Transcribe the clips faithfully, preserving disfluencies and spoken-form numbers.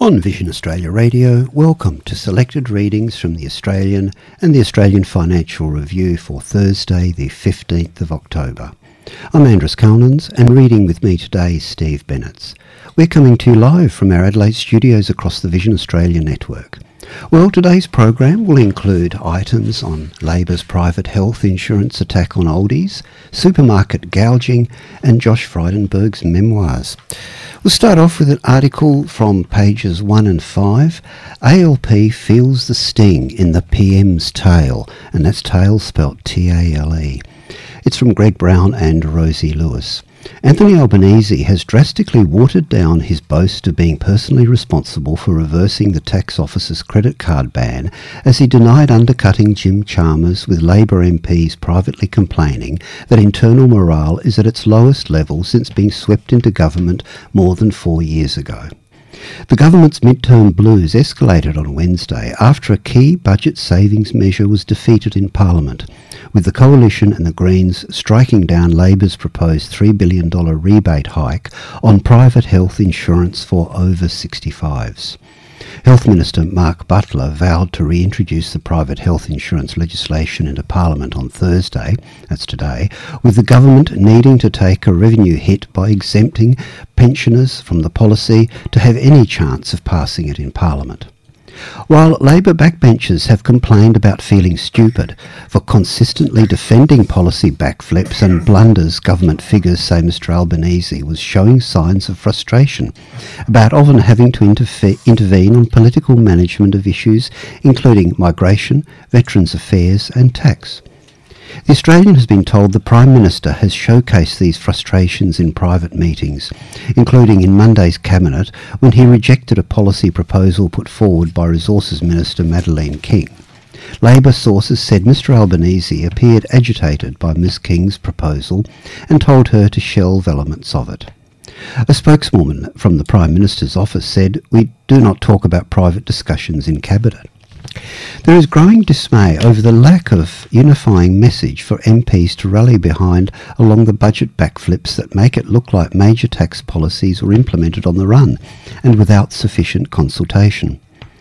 On Vision Australia Radio, welcome to selected readings from the Australian and the Australian Financial Review for Thursday the fifteenth of October. I'm Andreas Calnans, and reading with me today is Steve Bennetts. We're coming to you live from our Adelaide studios across the Vision Australia network. Well, today's program will include items on Labor's private health insurance attack on oldies, supermarket gouging, and Josh Frydenberg's memoirs. We'll start off with an article from pages one and five. A L P feels the sting in the P M's tail, and that's tail spelt T A L E. It's from Greg Brown and Rosie Lewis. Anthony Albanese has drastically watered down his boast of being personally responsible for reversing the tax office's credit card ban, as he denied undercutting Jim Chalmers, with Labor M Ps privately complaining that internal morale is at its lowest level since being swept into government more than four years ago. The government's midterm blues escalated on Wednesday after a key budget savings measure was defeated in Parliament, with the Coalition and the Greens striking down Labor's proposed three billion dollars rebate hike on private health insurance for over sixty-fives. Health Minister Mark Butler vowed to reintroduce the private health insurance legislation into Parliament on Thursday, that's today, with the government needing to take a revenue hit by exempting pensioners from the policy to have any chance of passing it in Parliament. While Labor backbenchers have complained about feeling stupid for consistently defending policy backflips and blunders, government figures say Mr Albanese was showing signs of frustration about often having to interfe- intervene on political management of issues including migration, veterans affairs and tax. The Australian has been told the Prime Minister has showcased these frustrations in private meetings, including in Monday's Cabinet when he rejected a policy proposal put forward by Resources Minister Madeleine King. Labor sources said Mr Albanese appeared agitated by Miss King's proposal and told her to shelve elements of it. A spokeswoman from the Prime Minister's office said, "We do not talk about private discussions in Cabinet." There is growing dismay over the lack of unifying message for M Ps to rally behind along the budget backflips that make it look like major tax policies were implemented on the run and without sufficient consultation.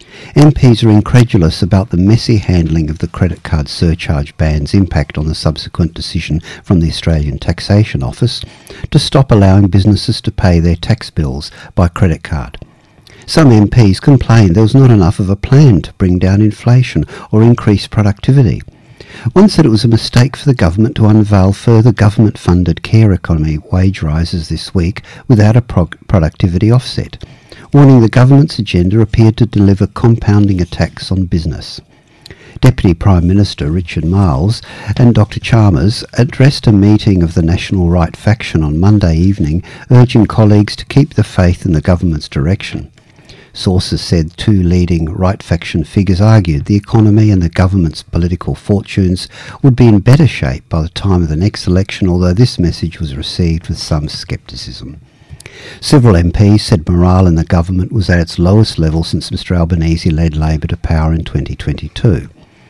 M Ps are incredulous about the messy handling of the credit card surcharge ban's impact on the subsequent decision from the Australian Taxation Office to stop allowing businesses to pay their tax bills by credit card. Some M Ps complained there was not enough of a plan to bring down inflation or increase productivity. One said it was a mistake for the government to unveil further government-funded care economy wage rises this week without a pro- productivity offset, warning the government's agenda appeared to deliver compounding attacks on business. Deputy Prime Minister Richard Marles and Doctor Chalmers addressed a meeting of the National Right faction on Monday evening, urging colleagues to keep the faith in the government's direction. Sources said two leading right faction figures argued the economy and the government's political fortunes would be in better shape by the time of the next election, although this message was received with some scepticism. Several M Ps said morale in the government was at its lowest level since Mr Albanese led Labor to power in twenty twenty-two.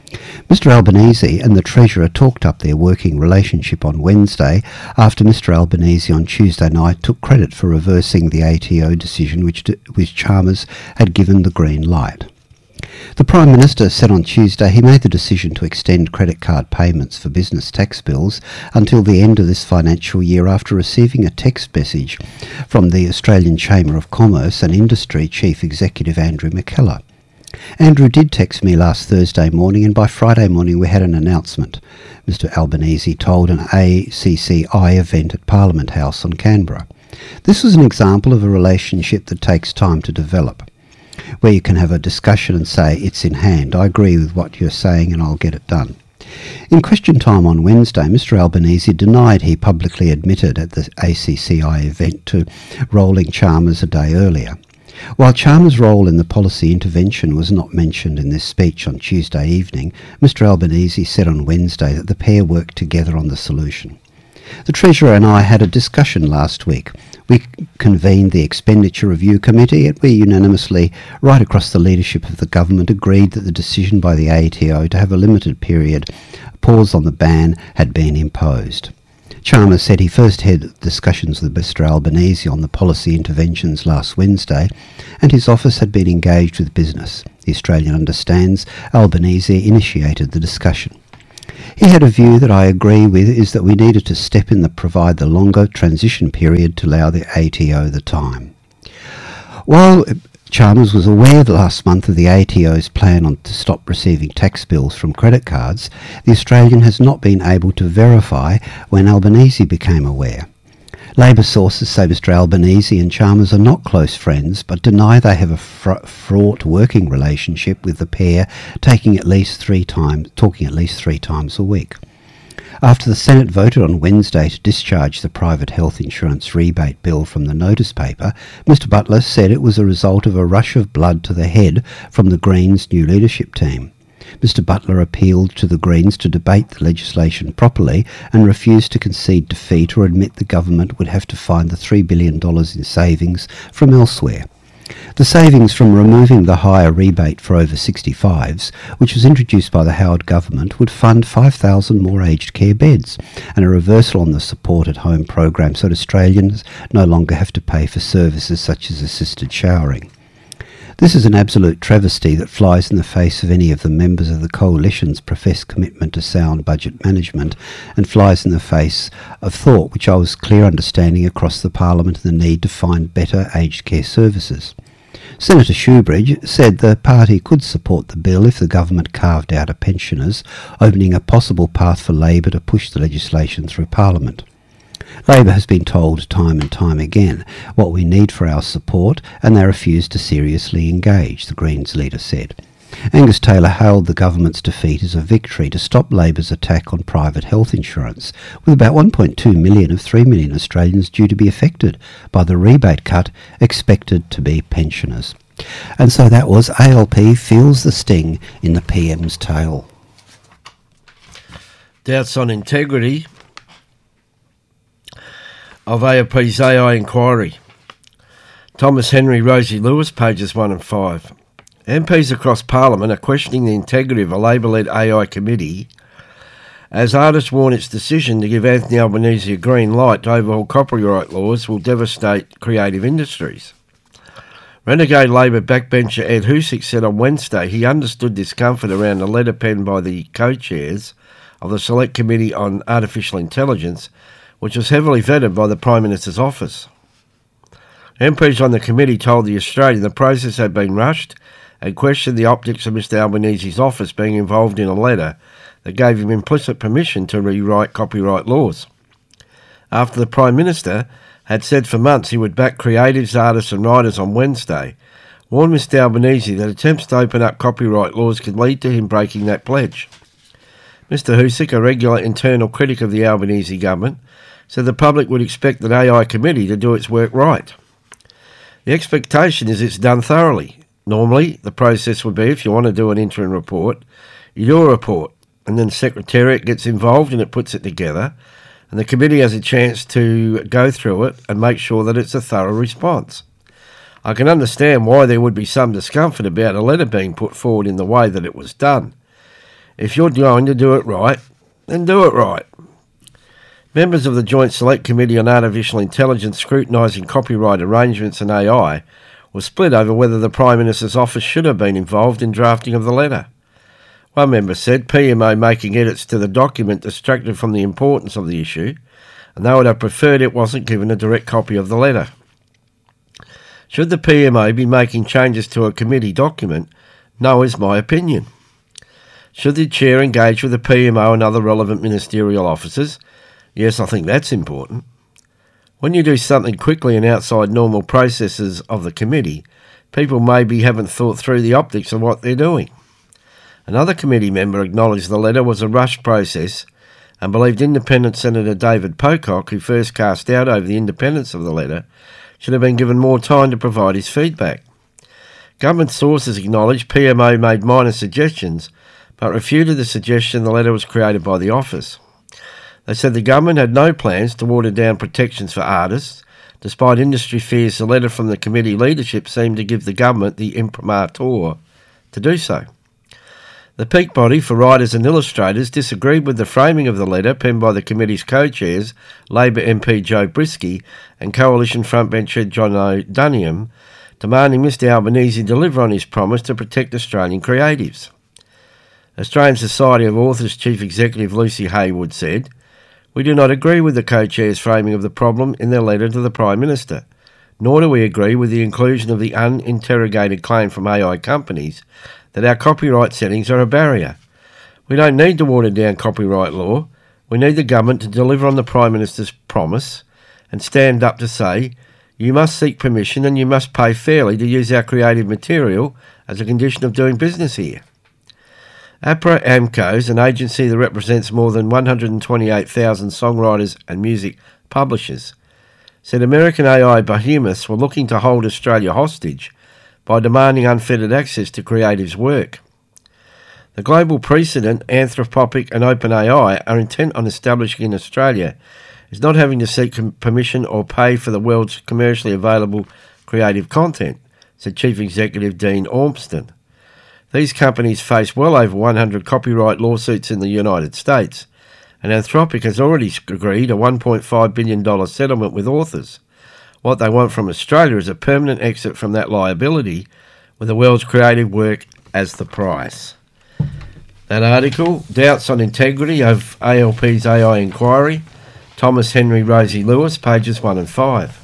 Mr Albanese and the Treasurer talked up their working relationship on Wednesday after Mr Albanese on Tuesday night took credit for reversing the A T O decision which, which Chalmers had given the green light. The Prime Minister said on Tuesday he made the decision to extend credit card payments for business tax bills until the end of this financial year after receiving a text message from the Australian Chamber of Commerce and Industry Chief Executive Andrew McKellar. Andrew did text me last Thursday morning, and by Friday morning we had an announcement, Mr Albanese told an A C C I event at Parliament House on Canberra. This was an example of a relationship that takes time to develop, where you can have a discussion and say, it's in hand, I agree with what you're saying and I'll get it done. In question time on Wednesday, Mr Albanese denied he publicly admitted at the A C C I event to rolling Chalmers a day earlier. While Chalmers' role in the policy intervention was not mentioned in this speech on Tuesday evening, Mr Albanese said on Wednesday that the pair worked together on the solution. The Treasurer and I had a discussion last week. We convened the Expenditure Review Committee and we unanimously, right across the leadership of the government, agreed that the decision by the A T O to have a limited period pause on the ban had been imposed. Chalmers said he first had discussions with Mister Albanese on the policy interventions last Wednesday, and his office had been engaged with business. The Australian understands Albanese initiated the discussion. He had a view that I agree with, is that we needed to step in and provide the longer transition period to allow the A T O the time. While Chalmers was aware last month of the A T O's plan on to stop receiving tax bills from credit cards, the Australian has not been able to verify when Albanese became aware. Labor sources say Mister Albanese and Chalmers are not close friends, but deny they have a fr- fraught working relationship, with the pair taking at least three times, talking at least three times a week. After the Senate voted on Wednesday to discharge the private health insurance rebate bill from the notice paper, Mister Butler said it was a result of a rush of blood to the head from the Greens' new leadership team. Mister Butler appealed to the Greens to debate the legislation properly and refused to concede defeat or admit the government would have to find the three billion dollars in savings from elsewhere. The savings from removing the higher rebate for over sixty-fives, which was introduced by the Howard government, would fund five thousand more aged care beds and a reversal on the support at home program so that Australians no longer have to pay for services such as assisted showering. This is an absolute travesty that flies in the face of any of the members of the Coalition's professed commitment to sound budget management, and flies in the face of thought which I was clear understanding across the Parliament and the need to find better aged care services. Senator Shoebridge said the party could support the bill if the government carved out a pensioners, opening a possible path for Labor to push the legislation through Parliament. Labor has been told time and time again what we need for our support, and they refuse to seriously engage, the Greens leader said. Angus Taylor hailed the government's defeat as a victory to stop Labor's attack on private health insurance, with about one point two million of three million Australians due to be affected by the rebate cut expected to be pensioners. And so that was A L P feels the sting in the P M's tail. Doubts on integrity of A L P's A I inquiry. Thomas Henry, Rosie Lewis, pages one and five. M Ps across Parliament are questioning the integrity of a Labor-led A I committee as Artis warned its decision to give Anthony Albanese a green light to overhaul copyright laws will devastate creative industries. Renegade Labor backbencher Ed Husic said on Wednesday he understood discomfort around a letter penned by the co-chairs of the Select Committee on Artificial Intelligence, which was heavily vetted by the Prime Minister's office. M Ps on the committee told The Australian the process had been rushed and questioned the optics of Mister Albanese's office being involved in a letter that gave him implicit permission to rewrite copyright laws. After the Prime Minister had said for months he would back creatives, artists and writers on Wednesday, warned Mister Albanese that attempts to open up copyright laws could lead to him breaking that pledge. Mister Husic, a regular internal critic of the Albanese government, said the public would expect the A I committee to do its work right. The expectation is it's done thoroughly. Normally, the process would be, if you want to do an interim report, you do a report, and then Secretariat gets involved and it puts it together, and the committee has a chance to go through it and make sure that it's a thorough response. I can understand why there would be some discomfort about a letter being put forward in the way that it was done. If you're going to do it right, then do it right. Members of the Joint Select Committee on Artificial Intelligence scrutinising copyright arrangements and A I were split over whether the Prime Minister's office should have been involved in drafting of the letter. One member said P M O making edits to the document distracted from the importance of the issue, and they would have preferred it wasn't given a direct copy of the letter. Should the P M O be making changes to a committee document? No is my opinion. Should the Chair engage with the P M O and other relevant ministerial officers? Yes, I think that's important. When you do something quickly and outside normal processes of the committee, people maybe haven't thought through the optics of what they're doing. Another committee member acknowledged the letter was a rushed process and believed Independent Senator David Pocock, who first cast doubt over the independence of the letter, should have been given more time to provide his feedback. Government sources acknowledged P M O made minor suggestions, but refuted the suggestion the letter was created by the office. They said the government had no plans to water down protections for artists, despite industry fears the letter from the committee leadership seemed to give the government the imprimatur to do so. The peak body for writers and illustrators disagreed with the framing of the letter penned by the committee's co-chairs, Labor M P Joe Brisky and Coalition frontbencher John O'Duniam, demanding Mr Albanese deliver on his promise to protect Australian creatives. Australian Society of Authors Chief Executive Lucy Haywood said, "We do not agree with the co-chair's framing of the problem in their letter to the Prime Minister, nor do we agree with the inclusion of the uninterrogated claim from A I companies that our copyright settings are a barrier. We don't need to water down copyright law. We need the government to deliver on the Prime Minister's promise and stand up to say, you must seek permission and you must pay fairly to use our creative material as a condition of doing business here." APRA AMCOs, an agency that represents more than one hundred twenty-eight thousand songwriters and music publishers, said American A I behemoths were looking to hold Australia hostage by demanding unfettered access to creatives' work. The global precedent, Anthropic and OpenAI, are intent on establishing in Australia is not having to seek permission or pay for the world's commercially available creative content, said Chief Executive Dean Ormston. These companies face well over one hundred copyright lawsuits in the United States, and Anthropic has already agreed a one point five billion dollars settlement with authors. What they want from Australia is a permanent exit from that liability with the world's creative work as the price. That article, Doubts on Integrity of A L P's A I Inquiry, Thomas Henry, Rosie Lewis, pages one and five.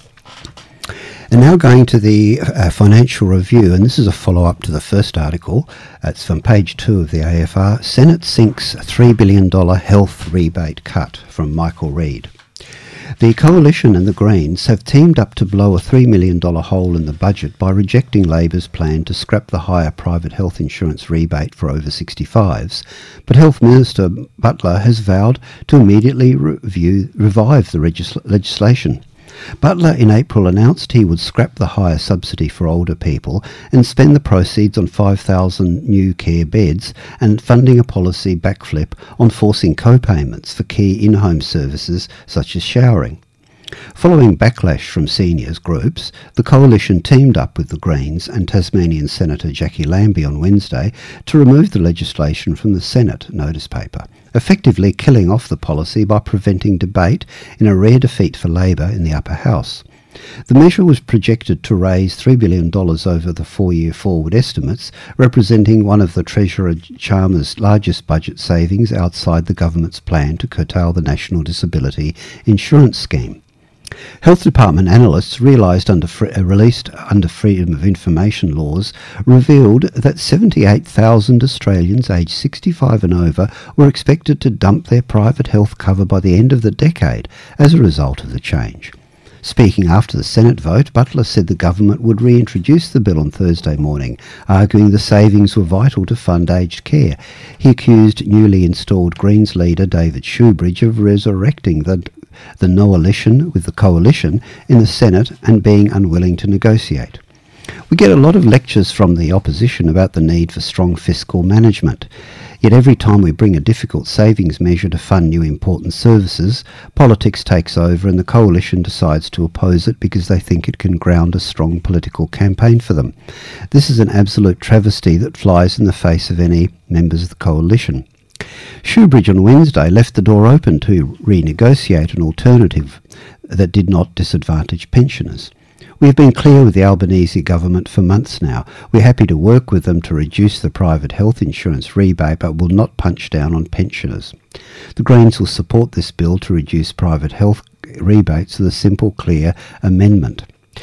And now going to the uh, Financial Review, and this is a follow-up to the first article. It's from page two of the A F R. Senate sinks three billion dollars health rebate cut, from Michael Reid. The Coalition and the Greens have teamed up to blow a three million dollars hole in the budget by rejecting Labor's plan to scrap the higher private health insurance rebate for over sixty-fives, but Health Minister Butler has vowed to immediately review, revive the regis- legislation. Butler in April announced he would scrap the higher subsidy for older people and spend the proceeds on five thousand new care beds and funding a policy backflip on forcing co-payments for key in-home services such as showering. Following backlash from seniors groups, the Coalition teamed up with the Greens and Tasmanian Senator Jackie Lambie on Wednesday to remove the legislation from the Senate notice paper, effectively killing off the policy by preventing debate in a rare defeat for Labor in the upper house. The measure was projected to raise three billion dollars over the four-year forward estimates, representing one of the Treasurer Chalmers' largest budget savings outside the government's plan to curtail the National Disability Insurance Scheme. Health Department analysts realised under fr- uh, released under Freedom of Information laws revealed that seventy-eight thousand Australians aged sixty-five and over were expected to dump their private health cover by the end of the decade as a result of the change. Speaking after the Senate vote, Butler said the government would reintroduce the bill on Thursday morning, arguing the savings were vital to fund aged care. He accused newly installed Greens leader David Shoebridge of resurrecting the the coalition with the coalition in the Senate and being unwilling to negotiate. We get a lot of lectures from the opposition about the need for strong fiscal management. Yet every time we bring a difficult savings measure to fund new important services, politics takes over and the coalition decides to oppose it because they think it can ground a strong political campaign for them. This is an absolute travesty that flies in the face of any members of the coalition. Shoebridge on Wednesday left the door open to renegotiate an alternative that did not disadvantage pensioners. We have been clear with the Albanese government for months now. We're happy to work with them to reduce the private health insurance rebate, but will not punch down on pensioners. The Greens will support this bill to reduce private health rebates with a simple, clear amendment.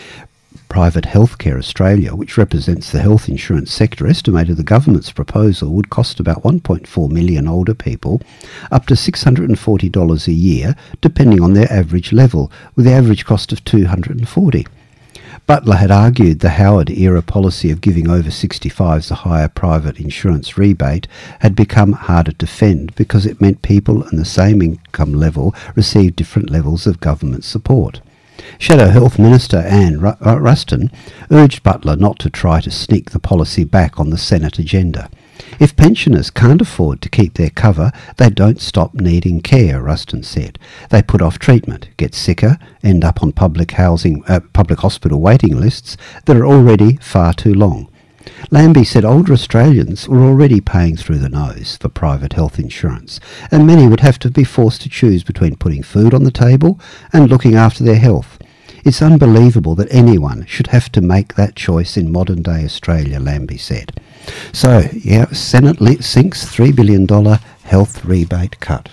Private Healthcare Australia, which represents the health insurance sector, estimated the government's proposal would cost about one point four million older people up to six hundred forty dollars a year, depending on their average level, with the average cost of two hundred forty dollars. Butler had argued the Howard-era policy of giving over sixty-fives a higher private insurance rebate had become harder to defend because it meant people in the same income level received different levels of government support. Shadow Health Minister Anne Ruston urged Butler not to try to sneak the policy back on the Senate agenda. If pensioners can't afford to keep their cover, they don't stop needing care, Ruston said. They put off treatment, get sicker, end up on public housing, uh, public hospital waiting lists that are already far too long. Lambie said older Australians were already paying through the nose for private health insurance, and many would have to be forced to choose between putting food on the table and looking after their health. It's unbelievable that anyone should have to make that choice in modern-day Australia, Lambie said. So, yeah, Senate sinks three billion dollars health rebate cut.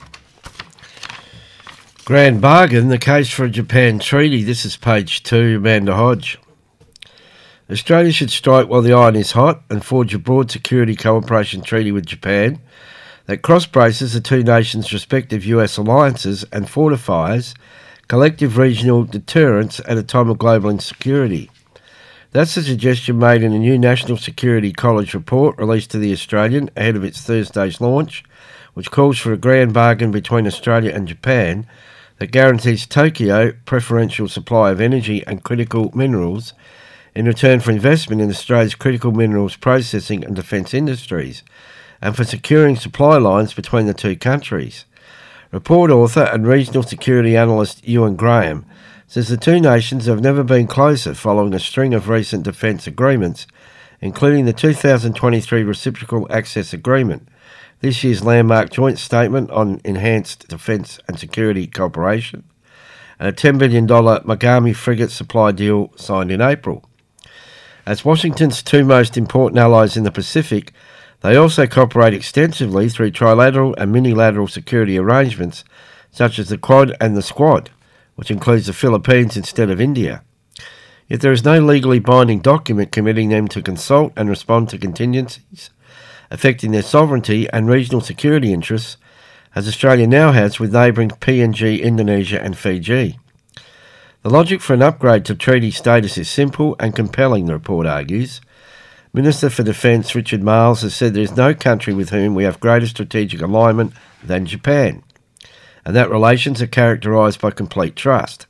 Grand bargain, the case for a Japan treaty. This is page two, Amanda Hodge. Australia should strike while the iron is hot and forge a broad security cooperation treaty with Japan that cross-braces the two nations' respective U S alliances and fortifies collective regional deterrence at a time of global insecurity. That's the suggestion made in a new National Security College report released to the Australian ahead of its Thursday's launch, which calls for a grand bargain between Australia and Japan that guarantees Tokyo preferential supply of energy and critical minerals in return for investment in Australia's critical minerals processing and defence industries, and for securing supply lines between the two countries. Report author and regional security analyst Ewan Graham says the two nations have never been closer following a string of recent defence agreements, including the two thousand twenty-three Reciprocal Access Agreement, this year's landmark joint statement on enhanced defence and security cooperation, and a ten billion dollars Mogami frigate supply deal signed in April. As Washington's two most important allies in the Pacific, they also cooperate extensively through trilateral and minilateral security arrangements, such as the Quad and the Squad, which includes the Philippines instead of India. Yet there is no legally binding document committing them to consult and respond to contingencies affecting their sovereignty and regional security interests, as Australia now has with neighbouring P N G, Indonesia and Fiji. The logic for an upgrade to treaty status is simple and compelling, the report argues. Minister for Defence Richard Marles has said there is no country with whom we have greater strategic alignment than Japan, and that relations are characterised by complete trust.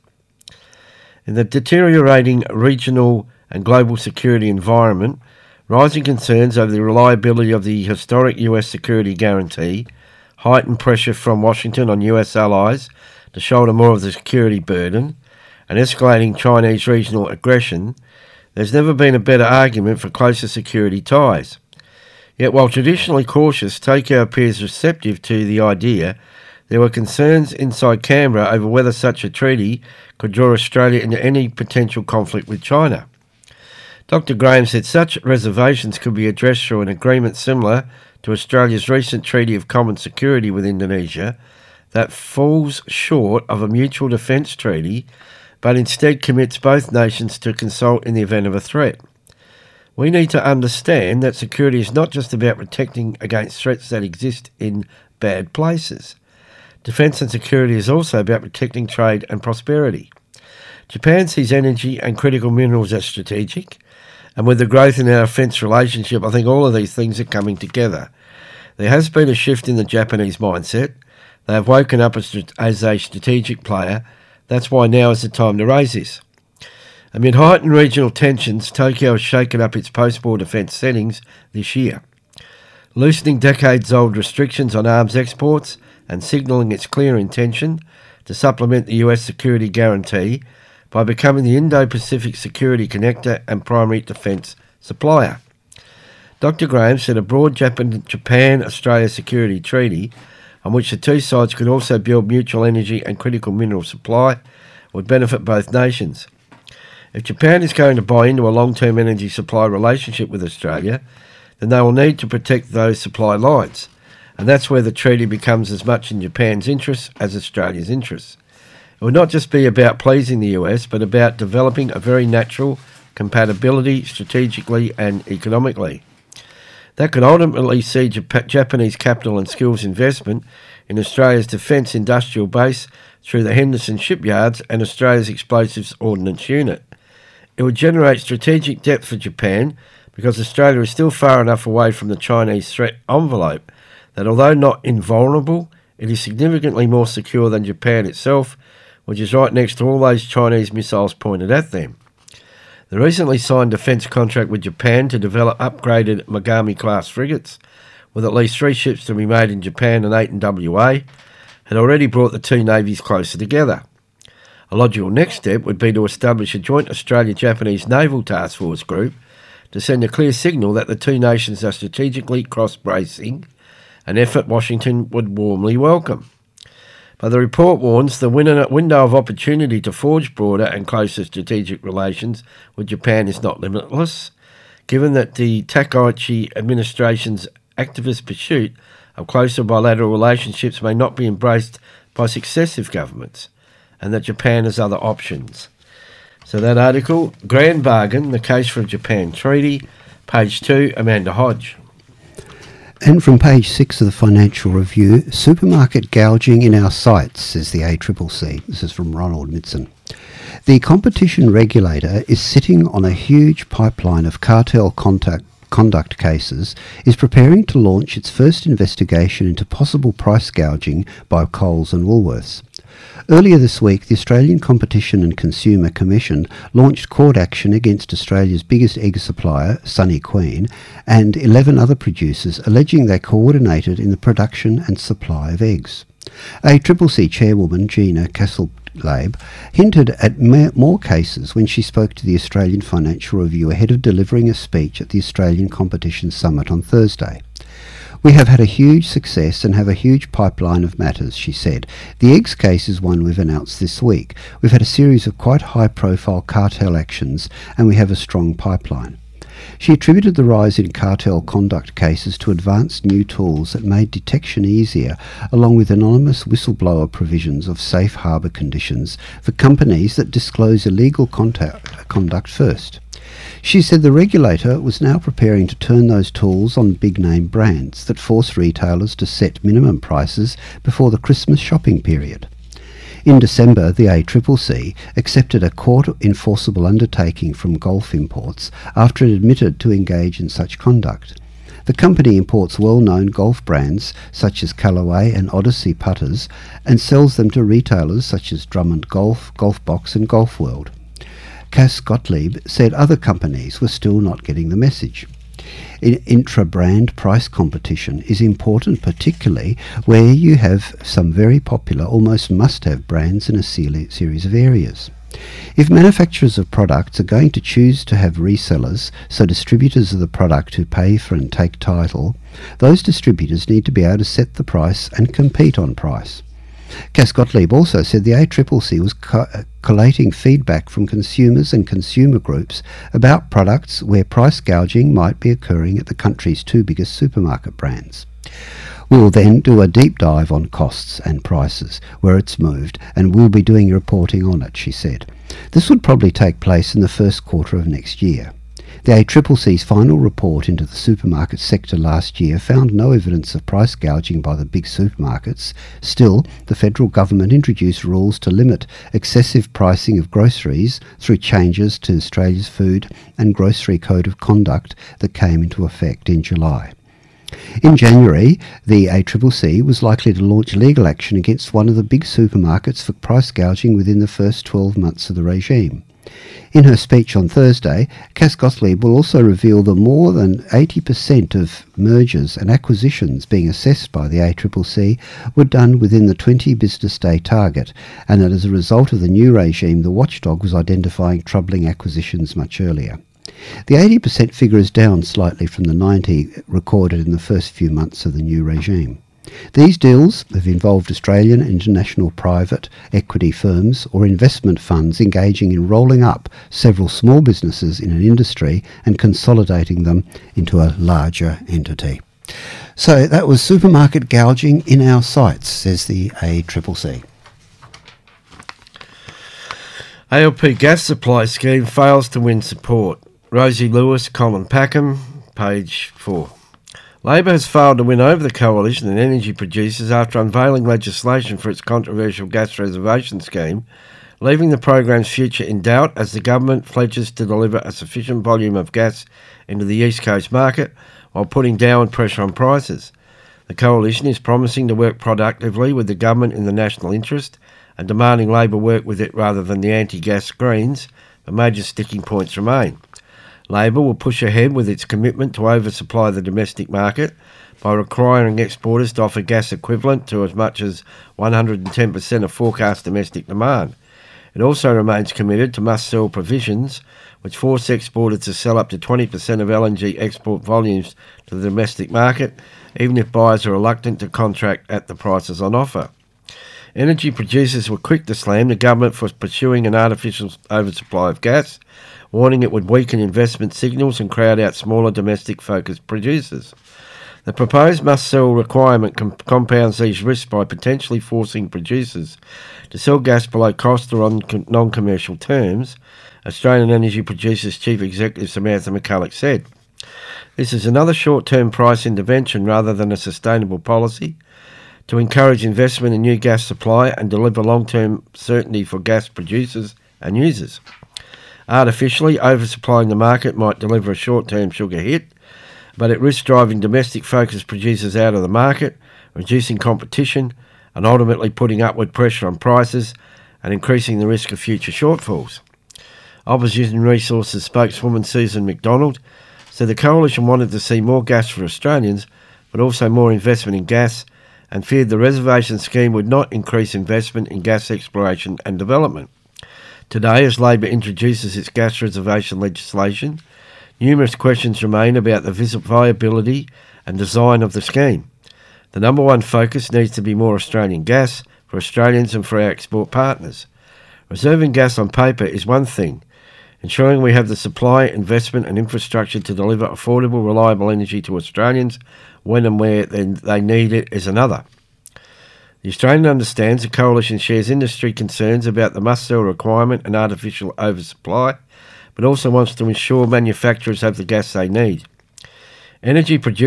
In the deteriorating regional and global security environment, rising concerns over the reliability of the historic U S security guarantee, heightened pressure from Washington on U S allies to shoulder more of the security burden, and escalating Chinese regional aggression, there's never been a better argument for closer security ties. Yet while traditionally cautious, Tokyo appears receptive to the idea. There were concerns inside Canberra over whether such a treaty could draw Australia into any potential conflict with China. Doctor Graham said such reservations could be addressed through an agreement similar to Australia's recent Treaty of Common Security with Indonesia that falls short of a mutual defence treaty, but instead commits both nations to consult in the event of a threat. We need to understand that security is not just about protecting against threats that exist in bad places. Defence and security is also about protecting trade and prosperity. Japan sees energy and critical minerals as strategic, and with the growth in our defence relationship, I think all of these things are coming together. There has been a shift in the Japanese mindset. They have woken up as a strategic player. That's why now is the time to raise this. Amid heightened regional tensions, Tokyo has shaken up its post-war defence settings this year, loosening decades-old restrictions on arms exports and signalling its clear intention to supplement the U S security guarantee by becoming the Indo-Pacific security connector and primary defence supplier. Doctor Graham said a broad Japan-Australia security treaty, on which the two sides could also build mutual energy and critical mineral supply, would benefit both nations. If Japan is going to buy into a long-term energy supply relationship with Australia, then they will need to protect those supply lines, and that's where the treaty becomes as much in Japan's interests as Australia's interests. It would not just be about pleasing the U S, but about developing a very natural compatibility strategically and economically. That could ultimately see Jap- Japanese capital and skills investment in Australia's defence industrial base through the Henderson shipyards and Australia's explosives ordnance unit. It would generate strategic depth for Japan because Australia is still far enough away from the Chinese threat envelope that although not invulnerable, it is significantly more secure than Japan itself, which is right next to all those Chinese missiles pointed at them. The recently signed defence contract with Japan to develop upgraded Mogami-class frigates, with at least three ships to be made in Japan and eight in W A, had already brought the two navies closer together. A logical next step would be to establish a joint Australia-Japanese Naval Task Force group to send a clear signal that the two nations are strategically cross-bracing, an effort Washington would warmly welcome. But the report warns the window of opportunity to forge broader and closer strategic relations with Japan is not limitless, given that the Takaichi administration's activist pursuit of closer bilateral relationships may not be embraced by successive governments, and that Japan has other options. So that article, Grand Bargain, the case for a Japan treaty, page two, Amanda Hodge. And from page six of the Financial Review, supermarket gouging in our sights, says the A C C C. This is from Ronald Mitson. The competition regulator is sitting on a huge pipeline of cartel contact conduct cases, is preparing to launch its first investigation into possible price gouging by Coles and Woolworths. Earlier this week, the Australian Competition and Consumer Commission launched court action against Australia's biggest egg supplier, Sunny Queen, and eleven other producers, alleging they coordinated in the production and supply of eggs. A C C C chairwoman, Gina Castle-Labe, hinted at more cases when she spoke to the Australian Financial Review ahead of delivering a speech at the Australian Competition Summit on Thursday. We have had a huge success and have a huge pipeline of matters, she said. The eggs case is one we've announced this week. We've had a series of quite high-profile cartel actions, and we have a strong pipeline. She attributed the rise in cartel conduct cases to advanced new tools that made detection easier, along with anonymous whistleblower provisions of safe harbour conditions for companies that disclose illegal contact, conduct first. She said the regulator was now preparing to turn those tools on big-name brands that force retailers to set minimum prices before the Christmas shopping period. In December, the A C C C accepted a court-enforceable undertaking from Gulf Imports after it admitted to engage in such conduct. The company imports well-known golf brands such as Callaway and Odyssey putters and sells them to retailers such as Drummond Golf, Golfbox and Golf World. Cass Gottlieb said other companies were still not getting the message. In intra-brand price competition is important, particularly where you have some very popular, almost must-have brands in a series of areas. If manufacturers of products are going to choose to have resellers, so distributors of the product who pay for and take title, those distributors need to be able to set the price and compete on price. Cass Gottlieb also said the A C C C was co- collating feedback from consumers and consumer groups about products where price gouging might be occurring at the country's two biggest supermarket brands. We will then do a deep dive on costs and prices, where it's moved, and we'll be doing reporting on it, she said. This would probably take place in the first quarter of next year. The A C C C's final report into the supermarket sector last year found no evidence of price gouging by the big supermarkets. Still, the federal government introduced rules to limit excessive pricing of groceries through changes to Australia's Food and Grocery Code of Conduct that came into effect in July. In January, the A C C C was likely to launch legal action against one of the big supermarkets for price gouging within the first twelve months of the regime. In her speech on Thursday, Cass Gottlieb will also reveal that more than eighty percent of mergers and acquisitions being assessed by the A C C C were done within the twenty business day target, and that as a result of the new regime, the watchdog was identifying troubling acquisitions much earlier. The eighty percent figure is down slightly from the ninety recorded in the first few months of the new regime. These deals have involved Australian and international private equity firms or investment funds engaging in rolling up several small businesses in an industry and consolidating them into a larger entity. So that was supermarket gouging in our sights, says the A C C C. A L P gas supply scheme fails to win support. Rosie Lewis, Colin Packham, page four. Labor has failed to win over the coalition and energy producers after unveiling legislation for its controversial gas reservation scheme, leaving the program's future in doubt as the government pledges to deliver a sufficient volume of gas into the East Coast market while putting downward pressure on prices. The coalition is promising to work productively with the government in the national interest and demanding Labor work with it rather than the anti-gas Greens, but major sticking points remain. Labor will push ahead with its commitment to oversupply the domestic market by requiring exporters to offer gas equivalent to as much as one hundred ten percent of forecast domestic demand. It also remains committed to must-sell provisions which forced exporters to sell up to twenty percent of L N G export volumes to the domestic market, even if buyers are reluctant to contract at the prices on offer. Energy producers were quick to slam the government for pursuing an artificial oversupply of gas, warning it would weaken investment signals and crowd out smaller domestic-focused producers. The proposed must-sell requirement com- compounds these risks by potentially forcing producers to sell gas below cost or on con- non-commercial terms, Australian Energy Producers Chief Executive Samantha McCulloch said. This is another short-term price intervention rather than a sustainable policy to encourage investment in new gas supply and deliver long-term certainty for gas producers and users. Artificially oversupplying the market might deliver a short-term sugar hit, but it risks driving domestic-focused producers out of the market, reducing competition, and ultimately putting upward pressure on prices and increasing the risk of future shortfalls. Opposition Resources spokeswoman Susan McDonald said the coalition wanted to see more gas for Australians, but also more investment in gas, and feared the reservation scheme would not increase investment in gas exploration and development. Today, as Labor introduces its gas reservation legislation, numerous questions remain about the viability and design of the scheme. The number one focus needs to be more Australian gas for Australians and for our export partners. Reserving gas on paper is one thing. Ensuring we have the supply, investment and infrastructure to deliver affordable, reliable energy to Australians when and where they need it is another. The Australian understands the coalition shares industry concerns about the must-sell requirement and artificial oversupply, but also wants to ensure manufacturers have the gas they need. Energy producers